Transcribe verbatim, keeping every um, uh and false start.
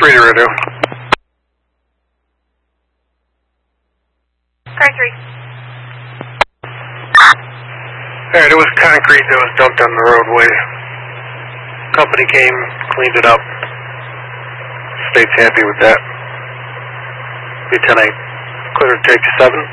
three to radio. Car three. Alright, it was concrete that was dumped on the roadway. Company came, cleaned it up. State's happy with that. Lieutenant, clear to take seven.